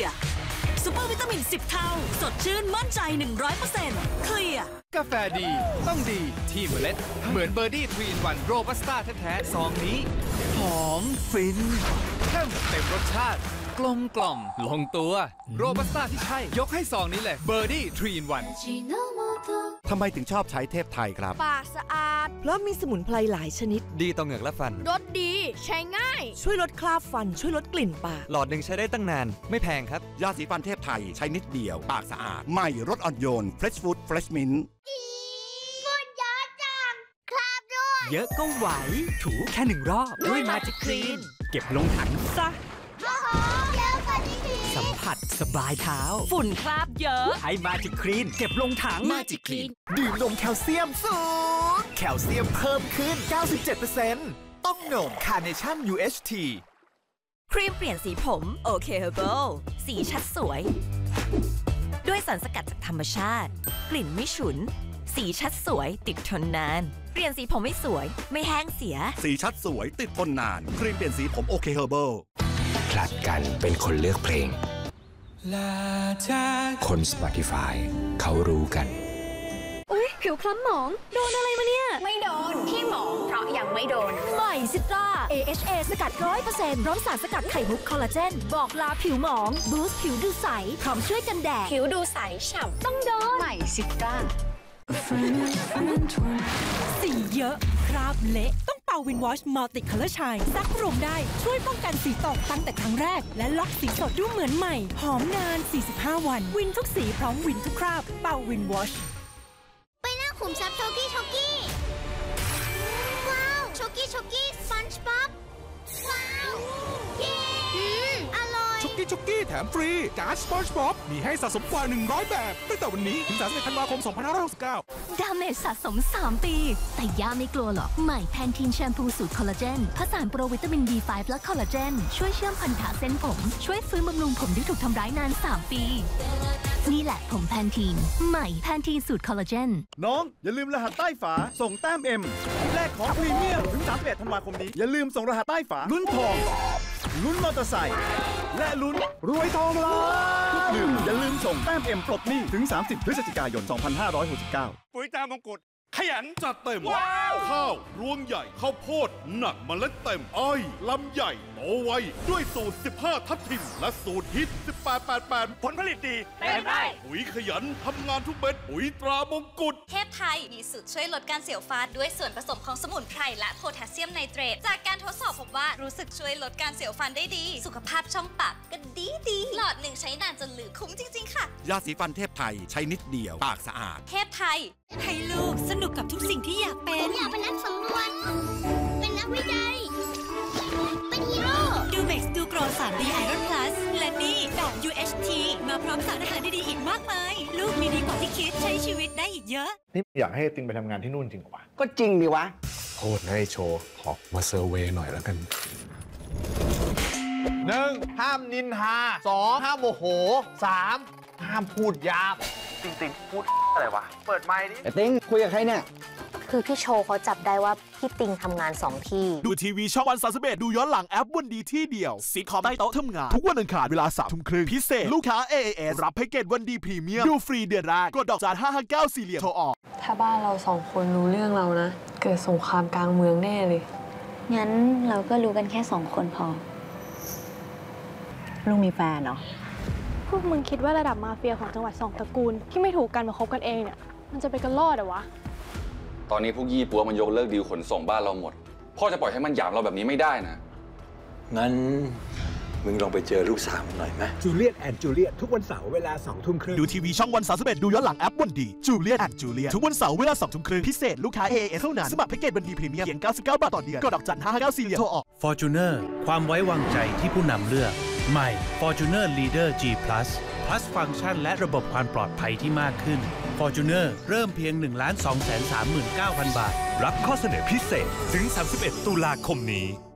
ร์ซุปเปอร์วิตามิน10เท่าสดชื่นมั่นใจ 100% เคลียร์กาแฟดีต้องดีที่เมล็ดเหมือนเบอร์ดี้3-in-1โรบัสต้าแท้ๆซองนี้หอมฟินเข้มเต็มรสชาติกลมกล่อมลงตัวโรบัสต้าที่ใช่ยกให้ซองนี้เลยเบอร์ดี้3-in-1 ทำไมถึงชอบใช้เทพไทยครับปากสะอาดเพราะมีสมุนไพรหลายชนิดดีต่อเหงือกและฟันรสดีใช้ง่ายช่วยลดคราบฟันช่วยลดกลิ่นปากหลอดหนึ่งใช้ได้ตั้งนานไม่แพงครับยาสีฟันเทพไทยใช้นิดเดียวปากสะอาดใหม่รสอ่อนโยน Fresh Food Fresh Mint ฝุ่นเยอะจังคราบด้วยเยอะก็ไหวถูแค่1 รอบด้วย Magic Clean เก็บลงถังซะสัมผัสสบายเท้าฝุ่นคราบเยอะให้ Magic Clean เก็บลงถัง Magic Clean ดื่มนมแคลเซียมสูงแคลเซียมเพิ่มขึ้น 97% ต้องนม Carnation UHT ครีมเปลี่ยนสีผมโอเคเฮอร์เบิลสีชัดสวยด้วยสารสกัดจากธรรมชาติกลิ่นไม่ฉุนสีชัดสวยติดทนนานเปลี่ยนสีผมไม่สวยไม่แห้งเสียสีชัดสวยติดทนนานครีมเปลี่ยนสีผมโอเคเฮอร์เบิลผลัดกันเป็นคนเลือกเพลงคน Spotify เขารู้กันอุ๊ยผิวคล้ำหมองโดนอะไรมาเนี่ยไม่โดนที่หมองเพราะยังไม่โดนใหม่ซิตรา AHA สกัด 100% พร้อมสารสกัดไข่มุกคอลลาเจนบอกลาผิวหมองบูสต์ผิวดูใสพร้อมช่วยกันแดดผิวดูใสฉ่ำต้องโดนใหม่ซิตราสีเยอะคราบเละต้องเป่าวินวอชมัลติคัลเลอร์ชายซักรวมได้ช่วยป้องกันสีตกตั้งแต่ครั้งแรกและล็อกสีสดดูเหมือนใหม่หอมนาน45 วันวินทุกสีพร้อมวินทุกคราบเป่าวินวอชไปนั่งขุมทรัพย์โชกี้โชกี้ว้าวโชกี้โชกี้สปันจ์บ๊อบว้าวเย้อร่อยโชกี้แถมฟรีการ์ดสปอนจ์บ๊อบมีให้สะสมกว่า100แบบตั้งแต่วันนี้ถึง31 ธันวาคม 2569 ดาเมจสะสม3 ปีแต่ย่าไม่กลัวหรอกใหม่แพนทีนแชมพูสูตรคอลลาเจนผสานโปรวิตามิน B5 และคอลลาเจนช่วยเชื่อมพันธะเส้นผมช่วยฟื้นบำรุงผมที่ถูกทำร้ายนาน3 ปีนี่แหละผมแพนทีนใหม่แพนทีนสูตรคอลลาเจนน้องอย่าลืมรหัสใต้ฝาส่งแต้ม M แลกของพรีเมียมถึง31 ธันวาคมนี้อย่าลืมส่งรหัสใต้ฝาลุ้นทองลุ้นมอเตอร์ไซค์และลุ้นรวยทองล้านทุกดื่มอย่าลืมส่งแต้ม M ปลดหนี้ถึง30 พฤศจิกายน 2569 ปุ๋ยตามงกุฎขยันจัดเต็มข้าวรวงใหญ่ข้าวโพดหนักเมล็ดเต็มอ้อยลำใหญ่โตไวด้วยสูตร15 ทับทิมและสูตรฮิต1888 ผลผลิตดีเต็มได้ปุ๋ยขยันทำงานทุกเม็ดปุ๋ยตรามงกุฎเทพไทยมีสูตรช่วยลดการเสียวฟันด้วยส่วนผสมของสมุนไพรและโพแทสเซียมไนเตรตจากการทดสอบพบว่ารู้สึกช่วยลดการเสียวฟันได้ดีสุขภาพช่องปากก็ดีหลอดหนึ่งใช้นานจนลืมคุ้มจริงๆค่ะยาสีฟันเทพไทยใช้นิดเดียวปากสะอาดเทพไทยให้ลูกสนุกกับทุกสิ่งที่อยากเป็นอยากเป็นนักสำรวจเป็นนักวิจัยเป็นฮีโร่ดูเม็กซ์ดูโกร 3D Iron Plus และนี่แบบ UHT มาพร้อมสารอาหารดีๆอีกมากมายลูกมีดีกว่าที่คิดใช้ชีวิตได้อีกเยอะนี่อยากให้ติงไปทำงานที่นู่นจริงวะก็จริงดิวะโทษให้โชว์ขอมาเซอร์เวย์หน่อยแล้วกัน 1. ห้ามนินทา 2. ห้ามโมโห 3. ห้ามพูดหยาบติงพูดอะไรวะเปิดไมค์ดิติงคุยกับใครเนี่ยคือพี่โชว์เขาจับได้ว่าพี่ติงทำงาน2 ที่ดูทีวีช่องวัน31ดูย้อนหลังแอปวันดีที่เดียวซีคอมใต้โต๊ะทำงานทุกวันอังคารเวลา 3:30 พิเศษลูกค้า AAS รับแพ็กเกจวันดีพรีเมียมดูฟรีเดือนแรกกดดอกจัน5594เหลี่ยมโทรออกถ้าบ้านเรา2 คนรู้เรื่องเรานะเกิดสงครามกลางเมืองแน่เลยงั้นเราก็รู้กันแค่2 คนพอลุงมีแฟนเหรอพวกมึงคิดว่าระดับมาเฟียของจังหวัด2 ตระกูลที่ไม่ถูกกันมาคบกันเองเนี่ยมันจะไปกันรอดเหรอวะตอนนี้พวกยี่ปัวมันยกเลิกดีลขนส่งบ้านเราหมดพ่อจะปล่อยให้มันหยามเราแบบนี้ไม่ได้นะงั้นมึงลองไปเจอลูกสาวมันหน่อยไหมจูเลียตแอนด์จูเลียตทุกวันเสาร์เวลา 20:30 ดูทีวีช่องวัน31ดูย้อนหลังแอปวันดีจูเลียตแอนด์จูเลียตทุกวันเสาร์เวลา 20:30พิเศษลูกค้า AAS เท่านั้นสมัครแพ็กเกจวันดีพรีเมียมเพียง99 บาทต่อเดือนกดดอกจัน559 4เหลี่ยมโทรออก Fortuner ความไว้วางใจที่ผู้นำเลือกใหม่ Fortuner Leader G Plus ฟังก์ชันและระบบความปลอดภัยที่มากขึ้น Fortuner เริ่มเพียง 1,239,000 บาทรับข้อเสนอพิเศษถึง31 ตุลาคมนี้